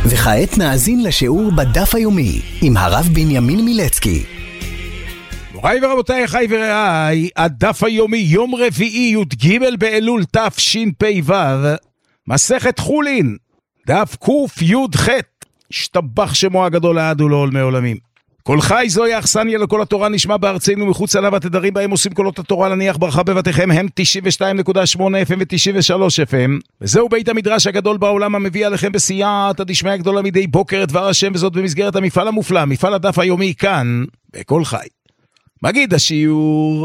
וכעת נאזין לשיעור בדף היומי עם הרב בנימין מילצקי. מוריי ורבותיי, אחי ורעי, הדף היומי יום רביעי י"ג באלול תשפ"ו, מסכת חולין, דף ק"י"ח, השתבח שמו הגדול לעד ולעולמי עולמים. כל חי זוהי האכסניה לכל התורה נשמע בארצנו מחוץ עליו, התדרים בהם עושים קולות התורה להניח ברכה בבתיכם הם 92.8 FM ו-93 FM, וזהו בית המדרש הגדול בעולם המביא עליכם בסייעתא דשמיא הגדולה מדי בוקר את דבר השם, וזאת במסגרת המפעל המופלא, מפעל הדף היומי כאן בכל חי. מגיד השיעור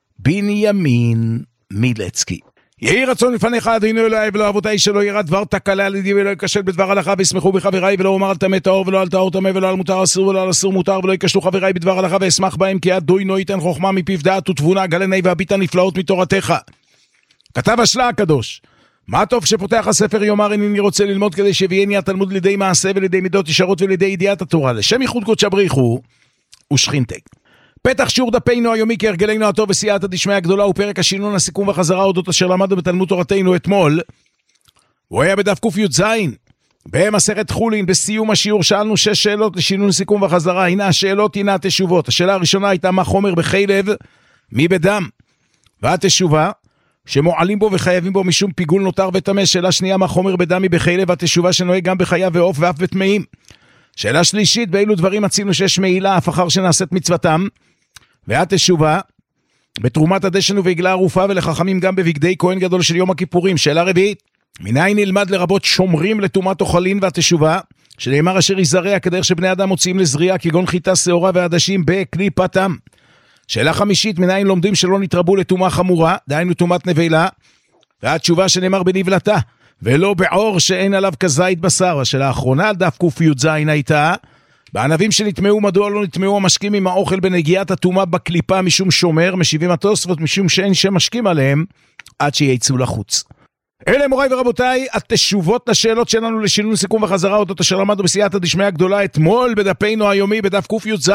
בנימין מילצקי. יהי רצון לפניך אדינו אלוהי ולא אבותיי שלא ירא דבר תקלה על ידי ולא יקשל בדבר הלכה, וישמחו בחבריי ולא אומר על טמא טהור ולא על טהור טמא ולא על מותר אסור ולא על אסור מותר, ולא יקשלו חבריי בדבר הלכה ואשמח בהם, כי אדוני ייתן חוכמה מפיו דעת ותבונה, גלני והביט נפלאות מתורתך. כתב השלה הקדוש, מה טוב שפותח הספר יאמר הנני רוצה ללמוד, כדי שיביאני התלמוד לידי מעשה ולידי מידות ישרות ולידי ידיעת התורה, לשם ייחוד קודשא בריחו ושכינתך. פתח שיעור דפנו היומי כהרגלנו הטוב בסייעתא דשמיא הגדולה, ופרק השינון, הסיכום והחזרה אודות אשר למדנו בתלמוד תורתנו אתמול. הוא היה בדף ק"ז במסכת חולין. בסיום השיעור שאלנו 6 שאלות לשינון, סיכום והחזרה. הנה השאלות, הנה התשובות. השאלה הראשונה הייתה מה חומר בחלב מי בדם, והתשובה שמועלים בו וחייבים בו משום פיגול נותר וטמא. שאלה שנייה, מה חומר בדם מי בחלב, והתשובה שנוהג גם בחיה ועוף ואף בטמאים. שאלה שלישית, באילו דברים מצינו שיש מעילה אף אחר שנעשית מצוותם, והתשובה בתרומת הדשן ובעגלה ערופה, ולחכמים גם בבגדי כהן גדול של יום הכיפורים. שאלה רביעית, מניין נלמד לרבות שומרים לטומאת אוכלין, והתשובה שנאמר אשר יזרע כדרך שבני אדם מוציאים לזריעה, כגון חיטה שעורה ועדשים בקליפתם. שאלה חמישית, מניין לומדים שלא נתרבו לטומאה חמורה, דהיינו טומאת נבלה, והתשובה שנאמר בנבלתה ולא בעור שאין עליו כזית בשר. השאלה האחרונה על דף ק"ז הייתה, בענבים שנטמעו מדוע לא נטמעו המשקים עם האוכל בנגיעת הטומאה בקליפה משום שומר, משיבים התוספות משום שאין שמשקים עליהם עד שיצאו לחוץ. אלה מוריי ורבותיי התשובות לשאלות שלנו לשינון, סיכום וחזרה אודות אשר למדנו בסייעתא דשמיא הגדולה אתמול בדפנו היומי בדף ק"ז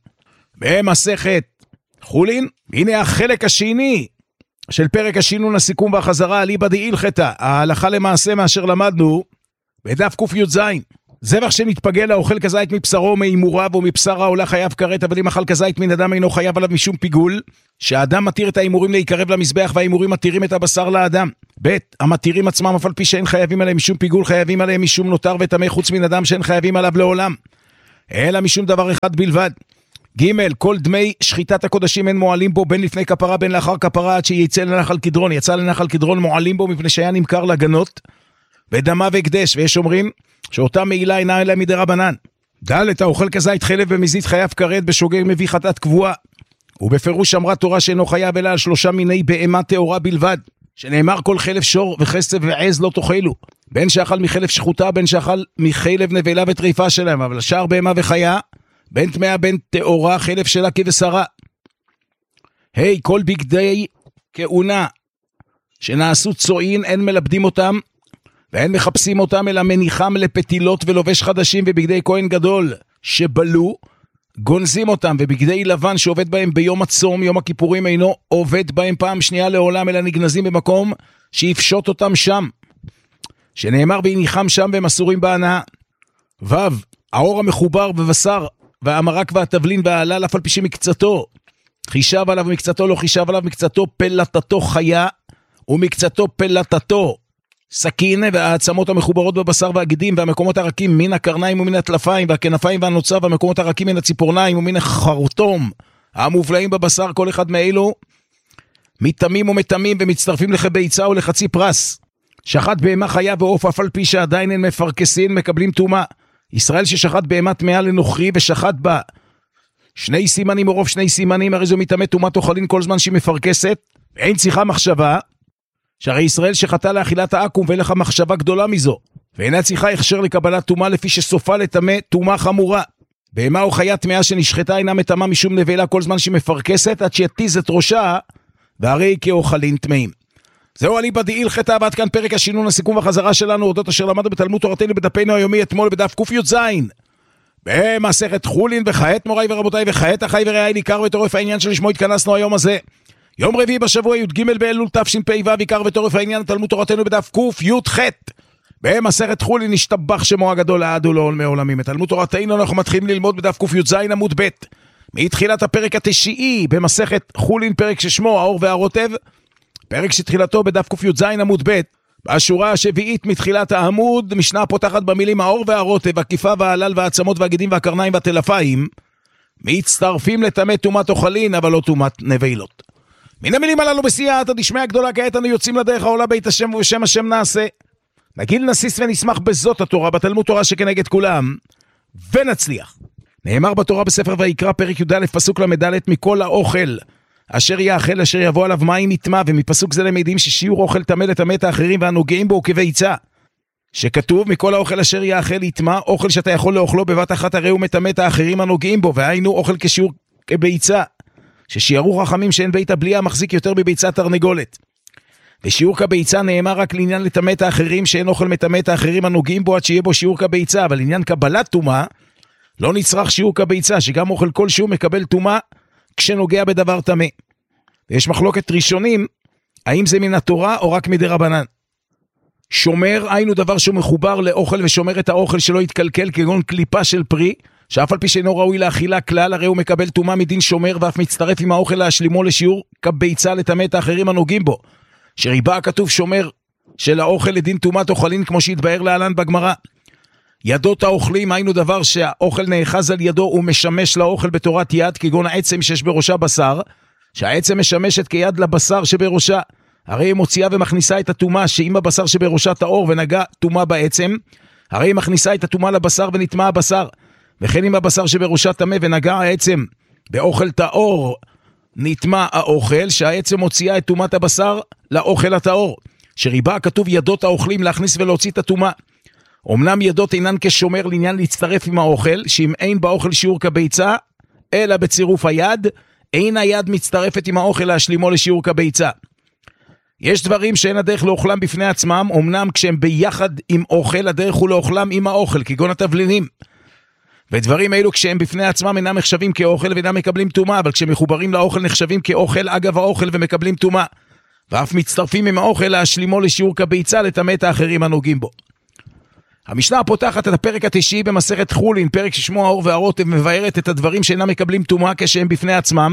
במסכת חולין. הנה החלק השני של פרק השינון, הסיכום והחזרה, אליבא דהילכתא, ההלכה למעשה מאשר למדנו בדף ק"ז. זבח שנתפגל האוכל כזית מבשרו מאימוריו או מבשר העולה חייב כרת, אבל אם אכל כזית מן אדם אינו חייב עליו משום פיגול, שהאדם מתיר את האימורים להיקרב למזבח, והאימורים מתירים את הבשר לאדם. ב' המתירים עצמם אף על פי שאין חייבים עליהם משום פיגול, חייבים עליהם משום נותר וטמא, חוץ מן אדם שאין חייבים עליו לעולם אלא משום דבר אחד בלבד. ג' כל דמי שחיטת הקודשים אין מועלים בו בין לפני כפרה בין לאחר כפרה, עד שיצא לנחל קדרון. יצא לנחל קדרון מועלים בו מפני שהיה נמכר לגנות ודמה והקדש, ויש אומרים שאותה מעילה אינה אלא מדרבנן. ד' האוכל כזית חלב במזיד חייב כרת, בשוגג מביא חטאת קבועה. ובפירוש אמרה תורה שאינו חייב אלא על 3 מיני בהמה טהורה בלבד, שנאמר כל חלב שור וחסב ועז לא תאכלו, בין שאכל מחלב שחוטה בין שאכל מחלב נבלה וטריפה שלהם, אבל שאר בהמה וחיה בין טמאה בין טהורה חלב שלה כבשרה. כל בגדי כהונה שנעשו צועין אין מלבדים אותם ואין מחפשים אותם, אלא מניחם לפתילות ולובש חדשים, ובגדי כהן גדול שבלו גונזים אותם, ובגדי לבן שעובד בהם ביום הצום יום הכיפורים אינו עובד בהם פעם שנייה לעולם, אלא נגנזים במקום שיפשוט אותם שם, שנאמר והניחם שם והם אסורים בהנאה. ו' האור המחובר בבשר והמרק והתבלין והעלל, אף על פי שמקצתו חישב עליו ומקצתו לא חישב עליו, מקצתו פלטתו חיה ומקצתו פלטתו סכין, והעצמות המחוברות בבשר והגידים והמקומות הרכים מן הקרניים ומן הטלפיים והכנפיים והנוצה, והמקומות הרכים מן הציפורניים ומן החרטום המובלעים בבשר, כל אחד מאלו מתמים ומתמים ומצטרפים לחביצה או לחצי פרס. שחט בהמה חיה ועוף, אף על פי שעדיין אין מפרקסין, מקבלים טומאה. ישראל ששחט בהמה טמאה לנוכרי ושחט בה 2 סימנים או רוב 2 סימנים, הרי זו מטמא טומאת אוכלין כל זמן שהיא מפרקסת, ואין צריכה מחשבה, שהרי ישראל שחטא לאכילת העקום ואין לך מחשבה גדולה מזו, ואינה צריכה הכשר לקבלת טומאה, לפי שסופה לטמא טומאה חמורה. בהמה או חיה טמאה שנשחטה אינה מטמאה משום נבלה כל זמן שהיא מפרקסת, עד שיתיז את ראשה, והרי כאוכלין טמאים. זהו אליבא דהילכתא, ועד כאן פרק השינון, הסיכום והחזרה שלנו אודות אשר למדנו בתלמוד תורתנו בדפנו היומי אתמול בדף ק"ז במסכת חולין. וכעת מוריי ורבותיי, וכעת אחי ורעי, עיקר וטורף העניין שלשמו התכנסנו היום הזה, יום רביעי בשבוע י"ג באלול תשפ"ו, עיקר וטורף העניין תלמוד תורתנו בדף ק"י"ח במסכת חולין נשתבח שמו הגדול לעד ולעולמי עולמים. בתלמוד תורתנו אנחנו מתחילים ללמוד בדף ק"ז עמוד ב' מתחילת הפרק התשיעי במסכת חולין, פרק ששמו האור והרוטב, פרק שתחילתו בדף ק"ז עמוד ב' בשורה השביעית מתחילת העמוד, משנה פותחת במילים האור והרוטב, הקיפה והעלל והעצמות והגידים והקרניים והטלפיים מצטרפים לטמא טומאת אוכלין אבל לא טומאת נבלות. מן המילים הללו בסייעתא דשמיא גדולה כעת אנו יוצאים לדרך העולה בית השם ובשם השם נעשה. נגיל נסיס ונשמח בזאת התורה בתלמוד תורה שכנגד כולם ונצליח. נאמר בתורה בספר ויקרא פרק י"א פסוק ל"ד, מכל האוכל אשר יאכל אשר יבוא עליו מים יטמא, ומפסוק זה למדים ששיעור אוכל טמא לטמא את האחרים והנוגעים בו כביצה, שכתוב מכל האוכל אשר יאכל יטמא, אוכל שאתה יכול לאוכלו בבת אחת הרי הוא מטמא את האחרים הנוגעים בו, והיינו אוכל כשיעור כביצה, ששיערו חכמים שאין בית הבליעה מחזיק יותר בביצת תרנגולת. ושיעור כביצה נאמר רק לעניין לטמא את האחרים, שאין אוכל מטמא את האחרים הנוגעים בו עד שיהיה בו שיעור כביצה, אבל לעניין קבלת טומאה לא נצרך שיעור כביצה, שגם אוכל כלשהו מקבל טומאה כשנוגע בדבר טמא. ויש מחלוקת ראשונים האם זה מן התורה או רק מדרבנן. שומר היינו דבר שהוא מחובר לאוכל ושומר את האוכל שלא יתקלקל, כגון קליפה של פרי שאף על פי שאינו ראוי לאכילה כלל, הרי הוא מקבל טומאה מדין שומר, ואף מצטרף עם האוכל להשלימו לשיעור כביצה לטמא את האחרים הנוגעים בו, שריבה הכתוב שומר של האוכל לדין טומאת אוכלין, כמו שהתבאר להלן בגמרא. ידות האוכלים היינו דבר שהאוכל נאחז על ידו ומשמש לאוכל בתורת יד, כגון העצם שיש בראשה בשר, שהעצם משמשת כיד לבשר שבראשה, הרי היא מוציאה ומכניסה את הטומאה, שאם הבשר שבראשה טהור ונגע טומאה בעצם, הרי היא מכניסה את הטומאה לבשר ונטמא הבשר. וכן אם הבשר שבראשה טמא ונגע העצם באוכל טהור, נטמא האוכל, שהעצם מוציאה את טומאת הבשר לאוכל הטהור, שריבה הכתוב ידות האוכלים להכניס ולהוציא את הטומאה. אמנם ידות אינן כשומר לעניין להצטרף עם האוכל, שאם אין באוכל שיעור כביצה, אלא בצירוף היד, אין היד מצטרפת עם האוכל להשלימו לשיעור כביצה. יש דברים שאין הדרך לאוכלם בפני עצמם, אמנם כשהם ביחד עם אוכל, הדרך הוא לאוכלם עם האוכל, כגון התבלינים. ודברים אלו כשהם בפני עצמם אינם נחשבים כאוכל ואינם מקבלים טומאה, אבל כשהם מחוברים לאוכל נחשבים כאוכל אגב האוכל ומקבלים טומאה. ואף מצטרפים עם האוכל להשלימו לשיעור כביצה לטמא את האחרים הנוגעים בו. המשנה פותחת את הפרק התשיעי במסכת חולין, פרק ששמו האור והרוטב, מבארת את הדברים שאינם מקבלים טומאה כשהם בפני עצמם,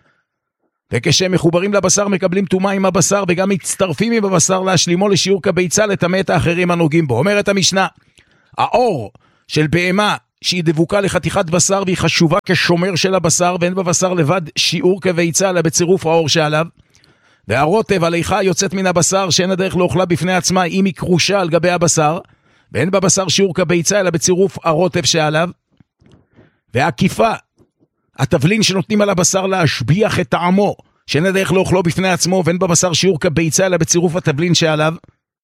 וכשהם מחוברים לבשר מקבלים טומאה עם הבשר, וגם מצטרפים עם הבשר להשלימו לשיעור כביצה לטמא את האחרים הנוגעים בו. אומרת המשנה, האור של בהמה שהיא דבוקה לחתיכת בשר והיא חשובה כשומר של הבשר, ואין בבשר לבד שיעור כביצה אלא בצירוף האור שעליו, והרוטב הליכה יוצאת מן הבשר שאין הדרך לאוכלה בפני עצמה אם היא קרושה על גבי הבשר, ואין בבשר שיעור כביצה אלא בצירוף הרוטב שעליו, והעקיפה התבלין שנותנים על הבשר להשביח את טעמו שאין הדרך לאוכלו בפני עצמו, ואין בבשר שיעור כביצה אלא בצירוף התבלין שעליו,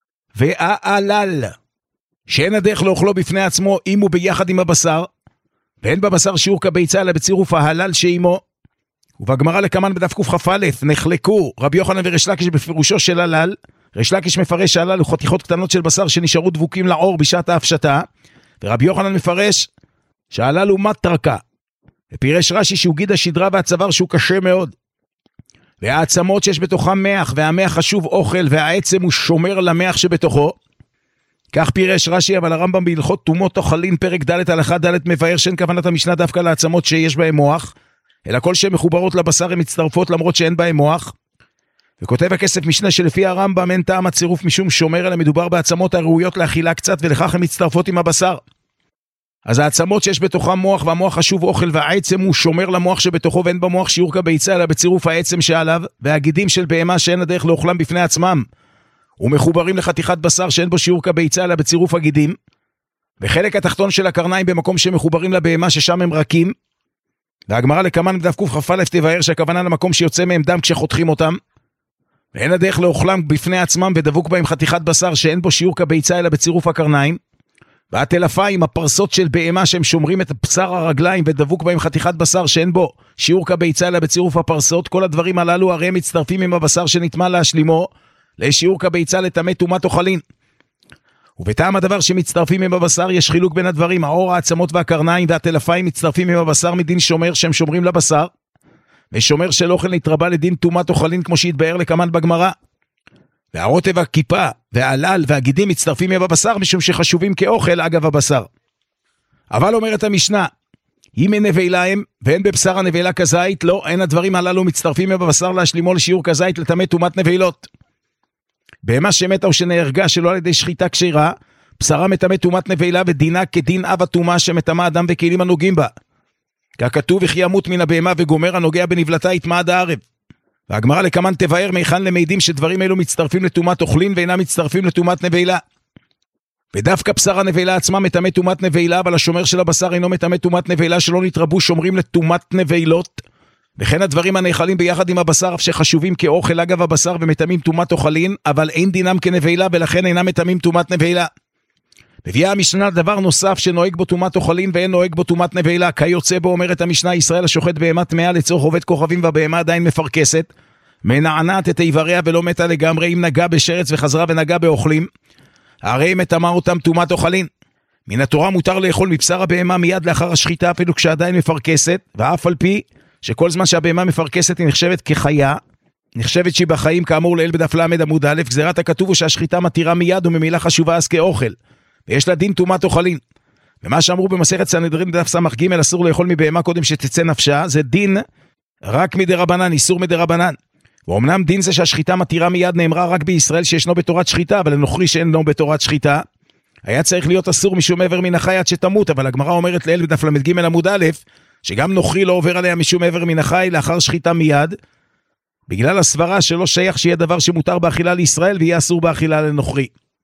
והעלל שאין הדרך לאוכלו בפני עצמו אם הוא ביחד עם הבשר, ואין בבשר שיעור כביצה אלא בצירוף ההלל שעימו. ובגמרא לקמן בדף קכ"א נחלקו רבי יוחנן וריש לקיש בפירושו של הלל. ריש לקיש מפרש שהלל הוא חתיכות קטנות של בשר שנשארו דבוקים לעור בשעת ההפשטה, ורבי יוחנן מפרש שההלל הוא מטרקה, ופירש רש"י שהוא גיד השדרה והצוואר שהוא קשה מאוד, והעצמות שיש בתוכם מח, והמח חשוב אוכל, והעצם הוא שומר למח שבתוכו. כך פירש רש"י, אבל הרמב"ם בהלכות טומאות אוכלין פרק ד' הלכה ד' מבאר שאין כוונת המשנה דווקא לעצמות שיש בהם מוח, אלא כל שהן מחוברות לבשר הן מצטרפות למרות שאין בהם מוח. וכותב הכסף משנה שלפי הרמב"ם אין טעם הצירוף משום שומר, אלא מדובר בעצמות הראויות לאכילה קצת, ולכך הן מצטרפות עם הבשר. אז העצמות שיש בתוכם מוח, והמוח חשוב אוכל, והעצם הוא שומר למוח שבתוכו, ואין במוח שיעור כביצה אלא בצירוף העצם שעליו, והגידים של בהמה שאין הדרך לאוכלם בפני עצמם ומחוברים לחתיכת בשר שאין בו שיעור כביצה אלא בצירוף הגידים, וחלק התחתון של הקרניים במקום שמחוברים לבהמה ששם הם רכים. והגמרא לקמן בדף קכ"א תבאר שהכוונה למקום שיוצא מהם דם כשחותכים אותם, ואין הדרך לאוכלם בפני עצמם ודבוק בהם חתיכת בשר שאין בו שיעור כביצה אלא בצירוף הקרניים, והטלפיים הפרסות של בהמה שהם שומרים את בשר הרגליים ודבוק בהם חתיכת בשר שאין בו שיעור כביצה אלא בצירוף הפרסות, כל הדברים הללו הרי מצטרפים עם הבשר שנטמא להשלימו לשיעור כביצה לטמא טומאת אוכלין. ובטעם הדבר שמצטרפים עם הבשר יש חילוק בין הדברים, האור, העצמות והקרניים והטלפיים מצטרפים עם הבשר מדין שומר שהם שומרים לבשר, ושומר של אוכל נתרבה לדין טומאת אוכלין כמו שהתבאר לקמן בגמרא. והרוטב הכיפה והעלל והגידים מצטרפים עם הבשר משום שחשובים כאוכל אגב הבשר. אבל אומרת המשנה, אם אין נבלה הם ואין בבשר הנבלה כזית, לא, אין הדברים הללו מצטרפים עם הבשר להשלימו לשיעור כזית לטמא טומאת נבלות. בהמה שמתה או שנהרגה שלא על ידי שחיטה כשרה, בשרה מטמא טומאת נבלה ודינה כדין אב הטומאה שמטמא אדם וכלים הנוגעים בה. ככתוב וכי ימות מן הבהמה וגומר הנוגע בנבלתה יטמא עד הערב. והגמרא לקמן תבאר מהיכן למעידים שדברים אלו מצטרפים לטומאת אוכלין ואינם מצטרפים לטומאת נבלה. ודווקא בשר הנבלה עצמה מטמא טומאת נבלה, אבל השומר של הבשר אינו מטמא טומאת נבלה שלא נתרבו שומרים לטומאת נבלות. וכן הדברים הנאכלים ביחד עם הבשר אף שחשובים כאוכל אגב הבשר ומטמאים טומאת אוכלין, אבל אין דינם כנבלה ולכן אינם מטמאים טומאת נבלה. מביאה המשנה דבר נוסף שנוהג בו טומאת אוכלין ואין נוהג בו טומאת נבלה, כיוצא בו אומרת המשנה, ישראל השוחט בהמה טמאה לצורך עובד כוכבים והבהמה עדיין מפרכסת, מנענעת את איבריה ולא מתה לגמרי, אם נגע בשרץ וחזרה ונגע באוכלים, הרי מטמא אותם טומאת אוכלין. מן התורה מותר לאכול מבשר הבהמה מיד לאחר השחיטה אפילו כשעדיין מפרכסת, ואף על פי שכל זמן שהבהמה מפרכסת היא נחשבת כחיה, נחשבת שהיא בחיים כאמור לעיל בדף למד עמוד א', גזירת הכתוב הוא שהשחיטה מתירה מיד וממילה חשובה אז כאוכל, ויש לה דין טומאת אוכלין. ומה שאמרו במסכת סנהדרין בדף ס"ג אסור לאכול מבהמה קודם שתצא נפשה, זה דין רק מדרבנן, איסור מדרבנן. ואומנם דין זה שהשחיטה מתירה מיד נאמרה רק בישראל שישנו בתורת שחיטה, אבל לנוכרי שאינו בתורת שחיטה היה צריך להיות אסור משום עבר מן החי עד שתמות, אבל הגמרא אומרת לעיל בדף למד עמוד א', שגם נוכרי לא עובר עליה משום עבר מן החי לאחר שחיטה מיד, בגלל הסברה שלא שייך שיהיה דבר שמותר באכילה לישראל ויהיה אסור באכילה לנוכרי.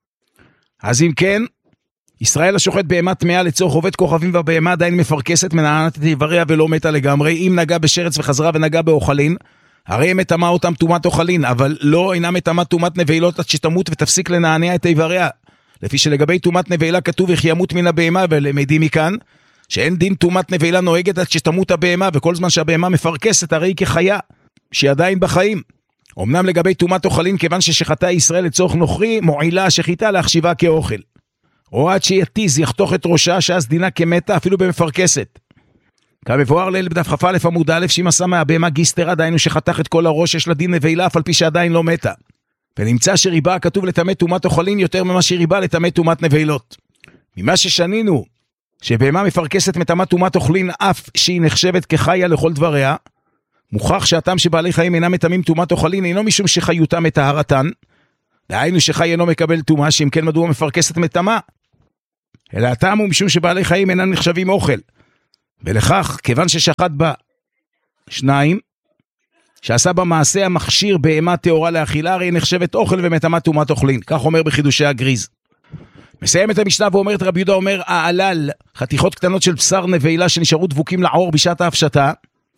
אז אם כן, ישראל השוחט בהמה טמאה לצורך עובד כוכבים והבהמה עדיין מפרכסת, מנענעת את איבריה ולא מתה לגמרי, אם נגע בשרץ וחזרה ונגע באוכלין, הרי מטמא אותם טומאת אוכלין, אבל לא אינה מטמא טומאת נבלות עד שתמות ותפסיק לנענע את איבריה. לפי שלגבי טומאת נבלה כתוב וכי ימות מן הבהמה, ולמדים מכאן שאין דין טומאת נבלה נוהגת עד שתמות הבהמה, וכל זמן שהבהמה מפרכסת הרי היא כחיה שהיא עדיין בחיים. אמנם לגבי טומאת אוכלין, כיוון ששחטה ישראל לצורך נוכרי, מועילה השחיטה להחשיבה כאוכל, או עד שיתיז יחתוך את ראשה שאז דינה כמתה אפילו במפרכסת. כמבואר לעיל בדף כ"א עמוד א', שאם עשה מהבהמה גיסטרה, דהיינו שחתך את כל הראש, יש לה דין נבלה אף על פי שעדיין לא מתה. ונמצא שריבה כתוב לטמא טומאת אוכלין יותר ממה שריבה לטמא טומאת נבלות. ממה ששנינו שבהמה מפרכסת מטמאת טומאת אוכלין אף שהיא נחשבת כחיה לכל דבריה, מוכח שהטעם שבעלי חיים אינם מטמאים טומאת אוכלין אינו משום שחיותם מטהרתן, דהיינו שחי אינו מקבל טומאה, שאם כן מדוע מפרכסת מטמאה, אלא הטעם הוא משום שבעלי חיים אינם נחשבים אוכל. ולכך, כיוון ששחט בה שניים, שעשה במעשה המכשיר בהמה טהורה לאכילה, הרי נחשבת אוכל ומטמאת טומאת אוכלין. כך אומר בחידושי הגריז. מסיים את המשנה ואומרת רבי יהודה אומר, העלל, חתיכות קטנות של בשר נבלה שנשארו דבוקים לעור בשעת ההפשטה,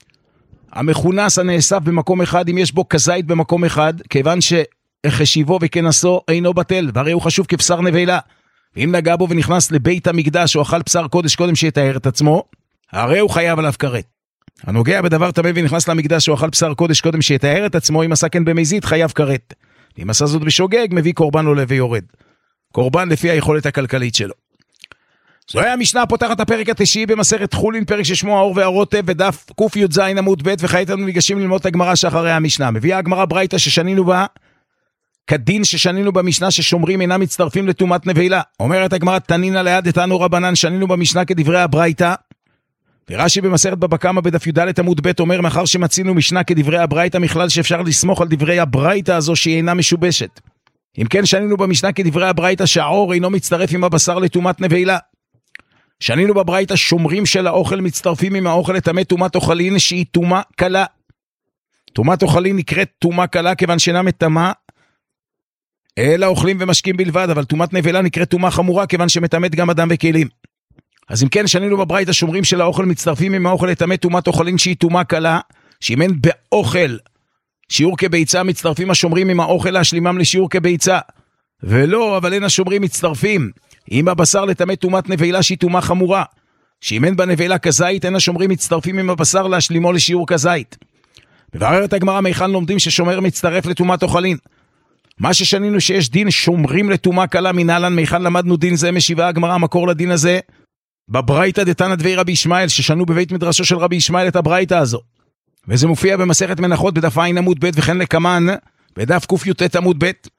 המכונס הנאסף במקום אחד, אם יש בו כזית במקום אחד, כיוון שחשיבו וכנסו אינו בטל, והרי הוא חשוב כבשר נבלה. ואם נגע בו ונכנס לבית המקדש או אכל בשר קודש קודם שיתאר את עצמו, הרי הוא חייב עליו כרת. הנוגע בדבר טמא ונכנס למקדש או אכל בשר קודש קודם שיתאר את עצמו, אם עשה כן במזיד חייב כרת. אם עשה זאת בשוגג, מביא קורבן עולה ויורד. קורבן לפי היכולת הכלכלית שלו. זוהי המשנה פותחת הפרק התשיעי במסכת חולין, פרק ששמו האור והרוטב, ודף קי"ז עמוד ב', וכעת אנו ניגשים ללמוד את הגמרא שאחרי המשנה. מביאה הגמרא ברייתא ששנינו בה, כדין ששנינו במשנה ששומרים אינם מצטרפים לטומאת נבלה. אומרת הגמרא תנינא ליד דתנו רבנן, שנינו במשנה כדברי הברייתא. ורש"י במסכת בבא קמא בדף י"ד עמוד ב' אומר, מאחר שמצינו משנה כדברי הברייתא, מכלל שאפשר לסמוך על דברי הברייתא הזו שהיא אינה משובשת. אם כן שנינו במשנה כדברי הברייתא שהעור אינו מצטרף עם הבשר לטומאת נבלה. שנינו בברייתא שומרים של האוכל מצטרפים עם האוכל לטמא טומאת אוכלין שהיא טומאה קלה. טומאת אוכלין נקראת טומאה קלה כיוון שאינה מטמאה אלא אוכלים ומשקים בלבד, אבל טומאת נבלה נקראת טומאה חמורה כיוון שמטמאת גם אדם וכלים. אז אם כן שנינו בברייתא שומרים של האוכל מצטרפים עם האוכל לטמא טומאת אוכלין שהיא טומאה קלה, שאם אין באוכל שיעור כביצה מצטרפים השומרים עם האוכל להשלימם לשיעור כביצה, ולא, אבל אין השומרים מצטרפים עם הבשר לטמא טומאת נבלה שהיא טומאה חמורה, שאם אין בנבלה כזית אין השומרים מצטרפים עם הבשר להשלימו לשיעור כזית. מבררת הגמרא מהיכן לומדים ששומר מצטרף לטומאת אוכלין. מה ששנינו שיש דין שומרים לטומאה קלה מנהלן, מהיכן למדנו דין זה? משיבה הגמרא המקור לדין הזה בברייתא דתנא דבי רבי ישמעאל, ששנו בבית מדרשו של רבי ישמעאל את הברייתא הזו, וזה מופיע במסכת מנחות בדף ע' עמוד ב', וכן לקמן בדף קי"ט עמוד ב'.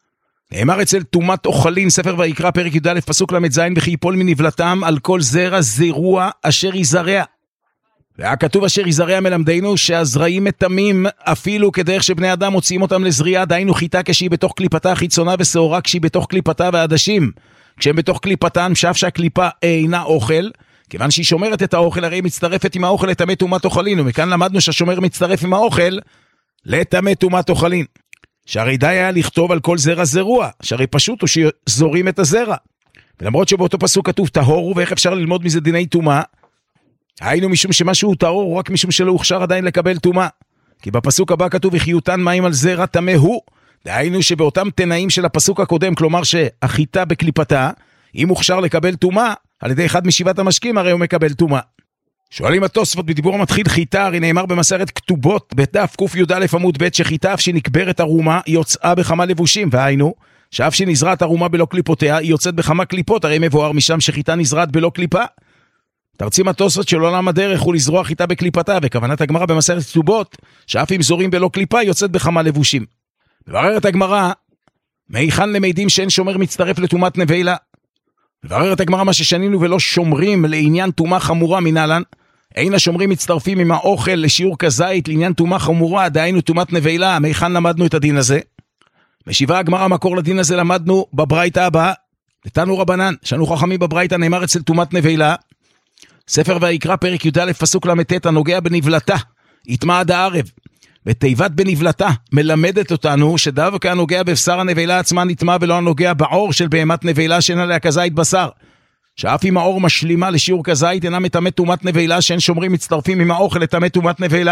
נאמר אצל תומת אוכלים, ספר ויקרא פרק י"א פסוק ל"ז, וכי יפול מנבלתם על כל זרע זרוע אשר יזרע. והכתוב אשר יזרע מלמדנו שהזרעים מטמאים אפילו כדרך שבני אדם מוציאים אותם לזריעה, דהיינו חיטה כשהיא בתוך קליפתה החיצונה ושעורה כשהיא בתוך קליפתה, והעדשים כשהם בתוך קליפתן, שאף שהקליפה אינה אוכל, כיוון שהיא שומרת את האוכל, הרי היא מצטרפת עם האוכל לטמא טומאת אוכלין, ומכאן למדנו שהשומר מצטרף עם האוכל לטמא טומאת אוכלין. שהרי די היה לכתוב על כל זרע זרוע, שהרי פשוט הוא שזורים את הזרע. ולמרות שבאותו פסוק כתוב טהור, ואיך אפשר ללמוד מזה דיני טומאה? היינו משום שמשהו טהור, רק משום שלא הוכשר עדיין לקבל טומאה. כי בפסוק הבא כתוב וחיותן מים על זרע טמא הוא, דהיינו שבאותם תנאים של הפסוק הקודם, כלומר שהחיטה בקליפתה, אם הוכשר לקבל טומאה, על ידי אחד משבעת המשקים, הרי הוא מקבל טומאה. שואלים התוספות בדיבור המתחיל חיטה, הרי נאמר במסכת כתובות בדף ק"יא עמוד ב' שחיטה אף שנקברת ערומה יוצאה בכמה לבושים, והיינו שאף שנזרעת ערומה בלא קליפותיה היא יוצאת בכמה קליפות, הרי מבואר משם שחיטה נזרעת בלא קליפה. תרצים התוספות של עולם הדרך הוא לזרוע חיטה בקליפתה, וכוונת הגמרא במסכת כתובות שאף אם זורים בלא קליפה יוצאת בכמה לבושים. מבררת הגמרא מהיכן למדים שאין שומר מצטרף לטומאת נבלה. מבררת הגמרא מה ששנינו ולא שומרים לעניין טומאה חמורה מנהלן, אין השומרים מצטרפים עם האוכל לשיעור כזית לעניין טומאה חמורה, דהיינו טומאת נבלה. מהיכן למדנו את הדין הזה? משיבה הגמרא מקור לדין הזה למדנו בברייתא הבאה, נתנו רבנן, שנו חכמים בברייתא, נאמר אצל טומאת נבלה, ספר ויקרא פרק י"א פסוק ל"ט, הנוגע בנבלתה יטמא עד הערב. בתיבת בנבלתה מלמדת אותנו שדווקא הנוגע בבשר הנבלה עצמה נטמא, ולא הנוגע בעור של בהמת נבלה שאין עליה כזית בשר, שאף אם העור משלימה לשיעור כזית אינה מטמא טומאת נבלה, שאין שומרים מצטרפים עם האוכל לטמא טומאת נבלה.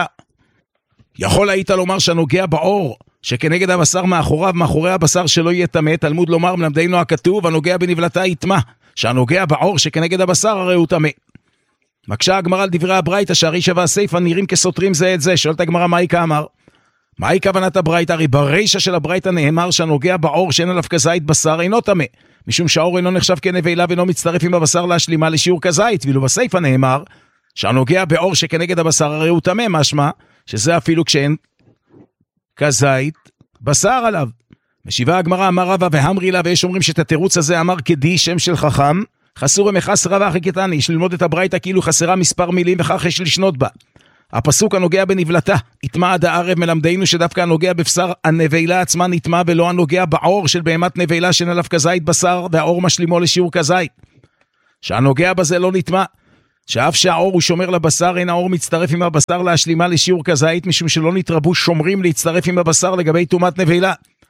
יכול היית לומר שהנוגע בעור שכנגד הבשר מאחוריו, מאחורי הבשר שלא יהיה טמא, תלמוד לומר מלמדנו הכתוב הנוגע בנבלתה יטמא, שהנוגע בעור שכנגד הבשר הרי הוא טמא. מקשה הגמרא על דברי הברייתא שהרישא והסיפא נראים כסותרים זה את זה. שואלת הגמרא מה איכא אמר? מהי כוונת הברייתא? הרי ברישא של הברייתא נאמר שהנוגע בעור שאין עליו כזית בשר אינו טמא, משום שהעור אינו נחשב כנבלה ואינו מצטרף עם הבשר להשלימה לשיעור כזית, ואילו בסיפא נאמר שהנוגע בעור שכנגד הבשר הרי הוא טמא, משמע שזה אפילו כשאין כזית בשר עליו. משיבה הגמרא אמר רבא והמרי לה, ויש אומרים שאת התירוץ הזה אמר כדי שם של חכם, חסור מחסרה ואחי קטני, יש ללמוד את הברייתא כאילו חסרה מספר מילים וכך יש לשנות בה. הפסוק הנוגע בנבלתה יטמא עד הערב מלמדנו שדווקא הנוגע בבשר הנבלה עצמה נטמא, ולא הנוגע בעור של בהמת נבלה שאין עליו כזית בשר והעור משלימו לשיעור כזית, שהנוגע בזה לא נטמא, שאף שהעור הוא שומר לבשר אין העור מצטרף עם הבשר להשלימה לשיעור כזית, משום שלא נתרבו שומרים להצטרף עם הבשר לגבי טומאת נבלה.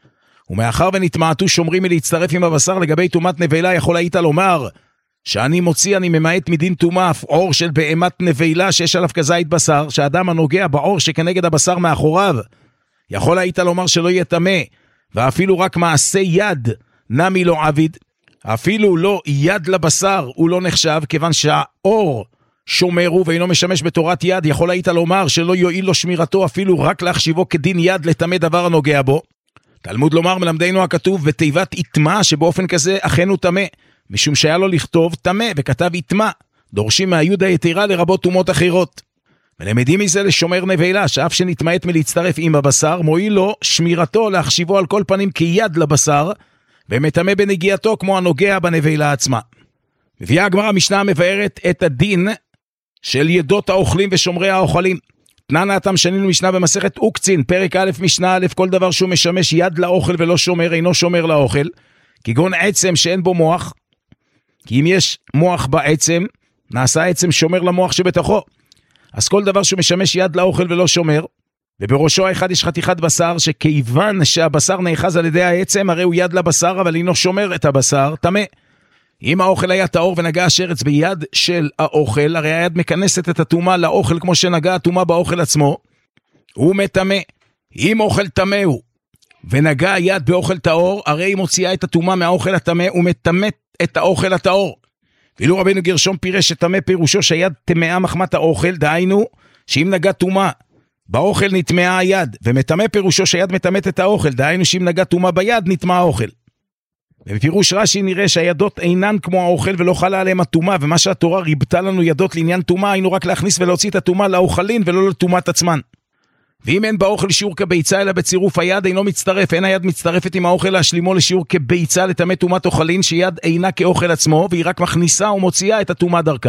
ומאחר ונטמעתו שומרים מלהצטרף עם הבשר לגבי טומאת נבלה, יכול היית לומר שאני מוציא, אני ממעט מדין טומאה עור של בהמת נבלה שיש עליו כזית בשר, שהאדם הנוגע בעור שכנגד הבשר מאחוריו, יכול היית לומר שלא יהיה טמא, ואפילו רק מעשה יד נמי לא עביד, אפילו לא יד לבשר הוא לא נחשב, כיוון שהעור שומר הוא ואינו משמש בתורת יד, יכול היית לומר שלא יועיל לו שמירתו אפילו רק להחשיבו כדין יד לטמא דבר הנוגע בו. תלמוד לומר מלמדנו הכתוב בתיבת יטמא שבאופן כזה אכן הוא טמא, משום שהיה לו לכתוב טמא וכתב יטמא, דורשים מהיוד היתירה לרבות טומאות אחרות. ולמדים מזה לשומר נבלה שאף שנתמעט מלהצטרף עם הבשר מועיל לו שמירתו להחשיבו על כל פנים כיד לבשר, ומטמא בנגיעתו כמו הנוגע בנבלה עצמה. מביאה הגמרא משנה מבארת את הדין של ידות האוכלים ושומרי האוכלים. תננה אתם שנינו משנה במסכת אוקצין פרק א' משנה א', כל דבר שהוא משמש יד לאוכל ולא שומר אינו שומר לאוכל, כגון עצם שאין בו מוח, כי אם יש מוח בעצם נעשה עצם שומר למוח שבתוכו, אז כל דבר שהוא משמש יד לאוכל ולא שומר, ובראשו האחד יש חתיכת בשר שכיוון שהבשר נאחז על ידי העצם הרי הוא יד לבשר אבל אינו שומר את הבשר, טמא. אם האוכל היה טהור ונגע השרץ ביד של האוכל, הרי היד מכנסת את הטומאה לאוכל כמו שנגע הטומאה באוכל עצמו, הוא מטמא. אם אוכל טמא הוא ונגע היד באוכל טהור, הרי היא מוציאה את הטומאה מהאוכל הטמא ומטמאת את האוכל הטהור. ואילו רבנו גרשום פירש שטמא פירושו שהיד טמאה מחמת האוכל, דהיינו שאם נגע טומאה באוכל נטמאה היד, ומטמא פירושו שהיד מטמאת את האוכל, דהיינו שאם נגע טומאה ביד נטמא האוכל. ובפירוש רש"י נראה שהידות אינן כמו האוכל ולא חלה עליהם הטומאה, ומה שהתורה ריבתה לנו ידות לעניין טומאה היינו רק להכניס ולהוציא את הטומאה לאוכלין ולא לטומאת עצמן. ואם אין באוכל שיעור כביצה אלא בצירוף היד אינו מצטרף, אין היד מצטרפת עם האוכל להשלימו לשיעור כביצה לטמא טומאת אוכלין, שיד אינה כאוכל עצמו והיא רק מכניסה ומוציאה את הטומאה דרכה.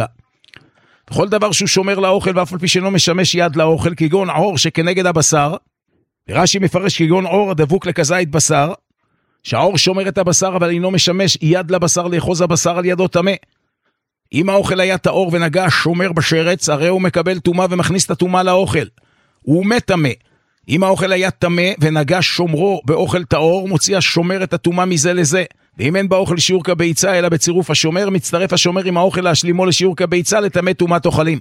בכל דבר שהוא שומר לאוכל ואף על פי שאינו משמש יד לאוכל, כגון עור שכנגד הבשר, ורש"י מפרש כגון עור הדבוק לכזית בשר, שהעור שומר את הבשר אבל אינו משמש יד לבשר לאחוז הבשר על ידו טמא. אם האוכל היה טהור ונגע שומר בשרץ, הרי הוא מקבל טומאה ומכניס את הטומאה לאוכל, הוא מת טמא. אם האוכל היה טמא ונגע שומרו באוכל טהור, מוציא השומר את הטומאה מזה לזה. ואם אין באוכל שיעור כביצה אלא בצירוף השומר, מצטרף השומר עם האוכל להשלימו לשיעור כביצה לטמא טומאת אוכלים.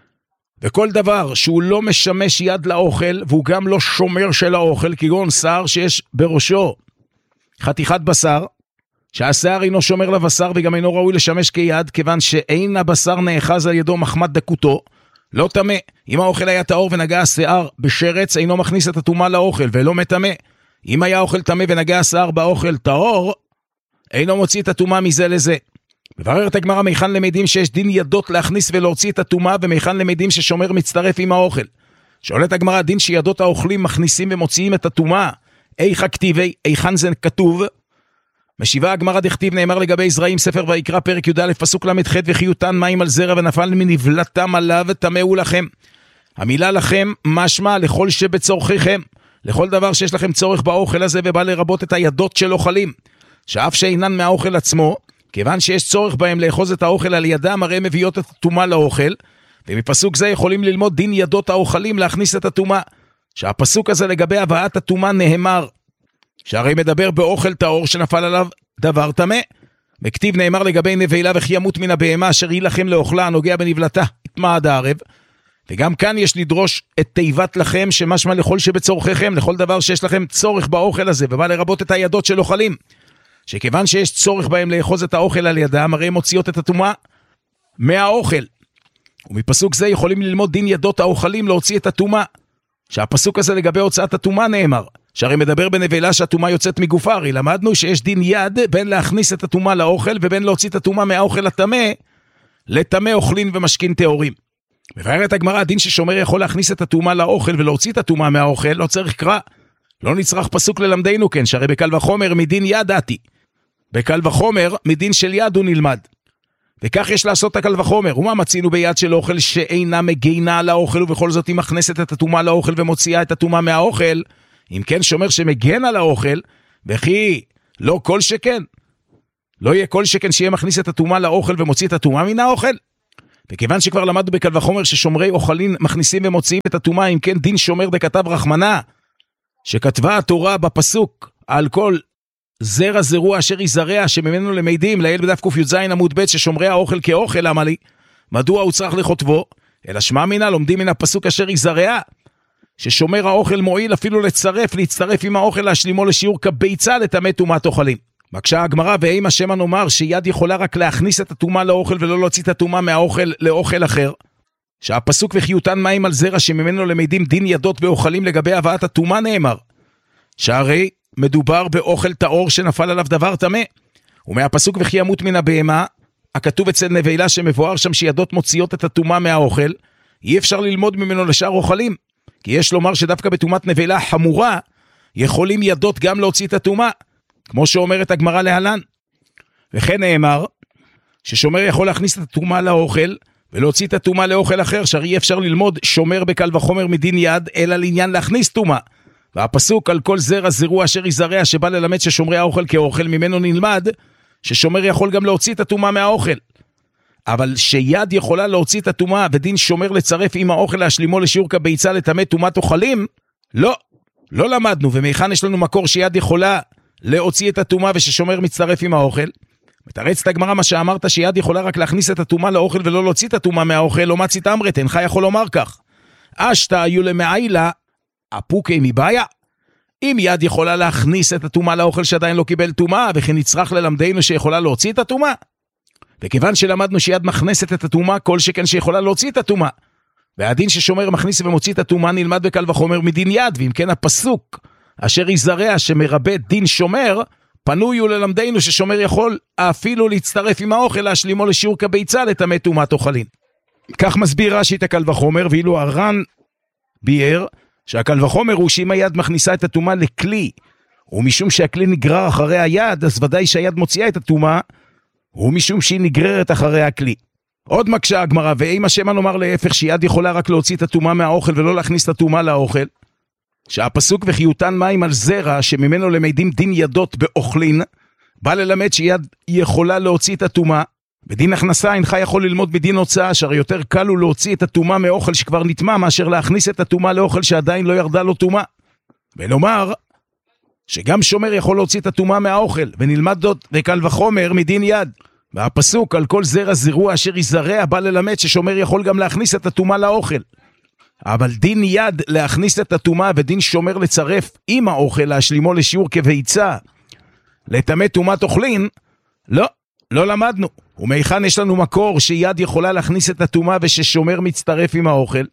וכל דבר שהוא לא משמש יד לאוכל והוא גם לא שומר של האוכל, כגון שר שיש בראשו חתיכת בשר, שהשיער אינו שומר לבשר וגם אינו ראוי לשמש כיד, כיוון שאין הבשר נאחז על ידו מחמת דקותו, לא טמא. אם האוכל היה טהור ונגע השיער בשרץ, אינו מכניס את הטומאה לאוכל ולא מטמא. אם היה אוכל טמא ונגע השיער באוכל טהור, אינו מוציא את הטומאה מזה לזה. מבררת הגמרא מיכן למדים שיש דין ידות להכניס ולהוציא את הטומאה, ומיכן למדים ששומר מצטרף עם האוכל. שואלת הגמרא, דין שידות האוכלים מכניסים ומוציאים את הטומאה, איכה כתיבי, איכן זה כתוב? משיבה הגמרא דכתיב, נאמר לגבי זרעים, ספר ויקרא פרק י"א פסוק ל"ח, וחיותן מים על זרע ונפל מנבלתם עליו טמאו לכם. המילה לכם משמע לכל שבצורככם, לכל דבר שיש לכם צורך באוכל הזה, ובא לרבות את הידות של אוכלים, שאף שאינן מהאוכל עצמו, כיוון שיש צורך בהם לאחוז את האוכל על ידם, הרי מביאות את הטומאה לאוכל, ומפסוק זה יכולים ללמוד דין ידות האוכלים להכניס את הטומאה, שהפסוק הזה לגבי הבאת הטומאה נאמר, שהרי מדבר באוכל טהור שנפל עליו דבר טמא. בכתיב נאמר לגבי נבלה וכי ימות מן הבהמה אשר היא לכם לאוכלה הנוגע בנבלתה יטמא עד הערב. וגם כאן יש לדרוש את תיבת לכם שמשמע לכל שבצורככם, לכל דבר שיש לכם צורך באוכל הזה, ובא לרבות את הידות של אוכלים, שכיוון שיש צורך בהם לאחוז את האוכל על ידם, הרי הם מוציאות את הטומאה מהאוכל. ומפסוק זה יכולים ללמוד דין ידות האוכלים להוציא את הטומאה, שהפסוק הזה לגבי הוצאת הטומאה נאמר, שהרי מדבר בנבלה שהטומאה יוצאת מגופה. הרי למדנו שיש דין יד בין להכניס את הטומאה לאוכל ובין להוציא את הטומאה מהאוכל הטמא לטמא אוכלין ומשכין טהורים. מבארת הגמרא, הדין ששומר יכול להכניס את הטומאה לאוכל ולהוציא את הטומאה מהאוכל, לא צריך קרא, לא נצטרך פסוק ללמדנו, כן, שהרי בקל וחומר מדין יד עתי, בקל וחומר מדין של יד הוא נלמד, וכך יש לעשות הקל וחומר. ומה מצינו ביד של אוכל שאינה מגינה על האוכל ובכל זאת היא מכנסת את הטומאה לאוכל ומוציאה את הטומאה מהאוכל? אם כן שומר שמגן על האוכל, וכי לא כל שכן, לא יהיה כל שכן שיהיה מכניס את הטומאה לאוכל ומוציא את הטומאה מן האוכל. וכיוון שכבר למדנו בקל וחומר ששומרי אוכלים מכניסים ומוציאים את הטומאה, אם כן דין שומר דכתב רחמנה, שכתבה התורה בפסוק על כל זרע זרוע אשר יזרע שממנו למדים, לעיל בדף ק"ז עמוד ב' ששומרי האוכל כאוכל אמלי, מדוע הוא צריך לכותבו? אלא שמע מינה, לומדים מן הפסוק אשר יזרע, ששומר האוכל מועיל אפילו להצטרף עם האוכל להשלימו לשיעור כביצה לטמא טומאת אוכלים. בקשה הגמרא, ואם השם נאמר שיד יכולה רק להכניס את הטומאה לאוכל ולא להוציא את הטומאה מהאוכל לאוכל אחר, שהפסוק וחיותן מים על זרע שממנו למדים דין ידות באוכלים לגבי הבאת הטומאה נאמר, שהרי מדובר באוכל טהור שנפל עליו דבר טמא. ומהפסוק וכי ימות מן הבהמה, הכתוב אצל נבלה שמבואר שם שידות מוציאות את הטומאה מהאוכל, אי אפשר ללמוד ממנו לשאר אוכלים, כי יש לומר שדווקא בטומאת נבלה חמורה יכולים ידות גם להוציא את הטומאה, כמו שאומרת הגמרא להלן. וכן נאמר ששומר יכול להכניס את הטומאה לאוכל ולהוציא את הטומאה לאוכל אחר, שהרי אפשר ללמוד שומר בקל וחומר מדין יד אלא לעניין להכניס טומאה. והפסוק על כל זרע זרוע אשר יזרע שבא ללמד ששומרי האוכל כאוכל, ממנו נלמד ששומר יכול גם להוציא את הטומאה מהאוכל. אבל שיד יכולה להוציא את הטומאה ודין שומר לצרף עם האוכל להשלימו לשיעור כביצה לטמא טומאת אוכלים, לא למדנו. ומכאן יש לנו מקור שיד יכולה להוציא את הטומאה וששומר מצטרף עם האוכל? מתרצת הגמרא מה שאמרת שיד יכולה רק להכניס את הטומאה לאוכל ולא להוציא את הטומאה מהאוכל, לא מצית אמרת, אינך יכול לומר כך. אשתא היו למעילה אפוקי מבעיה. אם יד יכולה להכניס את הטומאה לאוכל שעדיין לא קיבל טומאה, וכי נצטרך ללמדנו שיכולה להוציא את הטומאה? וכיוון שלמדנו שיד מכנסת את הטומאה, כל שכן שיכולה להוציא את הטומאה, והדין ששומר מכניס ומוציא את הטומאה נלמד בקל וחומר מדין יד. ואם כן הפסוק אשר יזרע שמרבה דין שומר, פנוי הוא ללמדנו ששומר יכול אפילו להצטרף עם האוכל להשלימו לשיעור כביצה לטמא טומאת אוכלים. כך מסביר רש"י את הקל וחומר, ואילו הר"ן ביאר שהקל וחומר הוא שאם היד מכניסה את הטומאה לכלי, ומשום שהכלי נגרר אחרי היד, אז ודאי שהיד מוציאה את הטומאה, ומשום שהיא נגררת אחרי הכלי. עוד מקשה הגמרא, ואם השמה נאמר להפך שיד יכולה רק להוציא את הטומאה מהאוכל ולא להכניס את הטומאה לאוכל, שהפסוק וחיותן מים על זרע שממנו למדים דין ידות באוכלין, בא ללמד שיד יכולה להוציא את הטומאה. בדין הכנסה אינך יכול ללמוד בדין הוצאה, שהרי יותר קל הוא להוציא את הטומאה מאוכל שכבר נטמא, מאשר להכניס את הטומאה לאוכל שעדיין לא ירדה לו טומאה. ונאמר שגם שומר יכול להוציא את הטומאה מהאוכל, ונלמד זאת וקל וחומר מדין יד. והפסוק על כל זרע זרוע אשר יזרע בא ללמד ששומר יכול גם להכניס את הטומאה לאוכל. אבל דין יד להכניס את הטומאה ודין שומר לצרף עם האוכל להשלימו לשיעור כביצה לטמא טומאת אוכלין, לא למדנו. ומהיכן יש לנו מקור שיד יכולה להכניס את הטומאה וששומר מצטרף עם האוכל?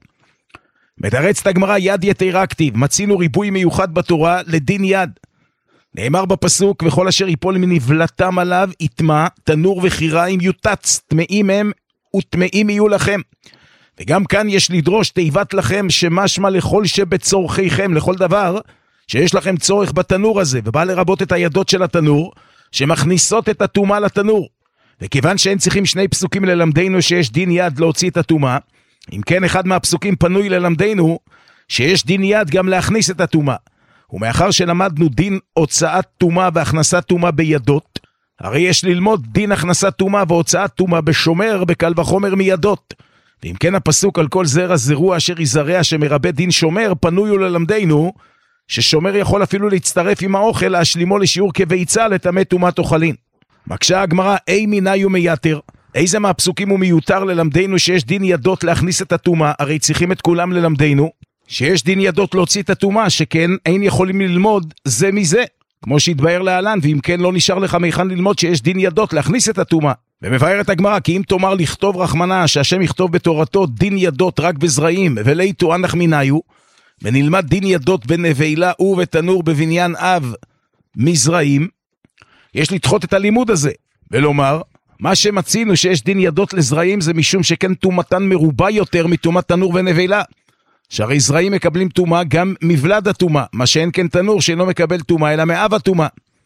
מתרצת הגמרא יד יתרה כתיב, מצינו ריבוי מיוחד בתורה לדין יד. נאמר בפסוק וכל אשר יפול מנבלתם עליו יטמא, תנור וחיריים יוטץ, טמאים הם וטמאים יהיו לכם. וגם כאן יש לדרוש תיבת לכם שמשמע לכל שבצורכיכם, לכל דבר שיש לכם צורך בתנור הזה, ובא לרבות את הידות של התנור שמכניסות את הטומאה לתנור. וכיוון שאין צריכים שני פסוקים ללמדנו שיש דין יד להוציא את הטומאה, אם כן אחד מהפסוקים פנוי ללמדנו שיש דין יד גם להכניס את הטומאה. ומאחר שלמדנו דין הוצאת טומאה והכנסת טומאה בידות, הרי יש ללמוד דין הכנסת טומאה והוצאת טומאה בשומר בקל וחומר מידות. ואם כן הפסוק על כל זרע זרוע אשר יזרע שמרבה דין שומר, פנוי הוא ללמדנו ששומר יכול אפילו להצטרף עם האוכל להשלימו לשיעור כביצה לטמא טומאת אוכלין. מקשה הגמרא, אי מיני ומייתר, איזה מהפסוקים הוא מיותר ללמדנו שיש דין ידות להכניס את הטומאה? הרי צריכים את כולם ללמדנו שיש דין ידות להוציא את הטומאה, שכן אין יכולים ללמוד זה מזה, כמו שהתבאר להלן, ואם כן לא נשאר לך מיכן ללמוד שיש דין ידות להכניס את הטומאה. ומבארת הגמרא, כי אם תאמר לכתוב רחמנה, שהשם יכתוב בתורתו דין ידות רק בזרעים, וליתו אנח מיניו, ונלמד דין ידות בנבלה ובתנור בבניין אב מזרעים, יש לדחות את הלימוד הזה, ולומר, מה שמצינו שיש דין ידות לזרעים זה משום שכן טומאתן מרובה יותר מטומאת תנור ונבלה. שהרי זרעים מקבלים טומאה גם מבלד הטומאה, מה שאין כן תנור שאינו מקבל טומאה אלא מאב הטומאה.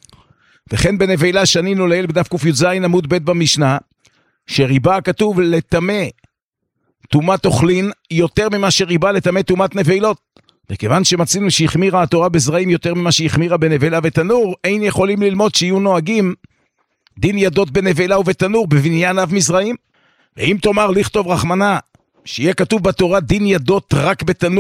וכן בנבלה שנינו לעיל בדף ק"ז עמוד ב' במשנה, שריבה כתוב לטמא טומאת אוכלין יותר ממה שריבה לטמא טומאת נבלות. וכיוון שמצינו שהחמירה התורה בזרעים יותר ממה שהחמירה בנבלה ותנור, אין יכולים ללמוד שיהיו נוהגים דין ידות בנבלה ובתנור בבניין אב מזרעים. ואם תאמר לכתוב רחמנה שיהיה כתוב בתורה דין ידות רק בתנור